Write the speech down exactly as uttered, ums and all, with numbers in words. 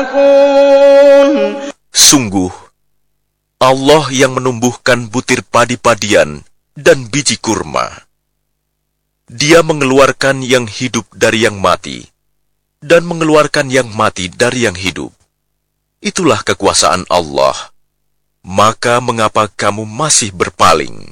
Sungguh, Allah yang menumbuhkan butir padi-padian dan biji kurma. Dia mengeluarkan yang hidup dari yang mati, dan mengeluarkan yang mati dari yang hidup. Itulah kekuasaan Allah. Maka mengapa kamu masih berpaling?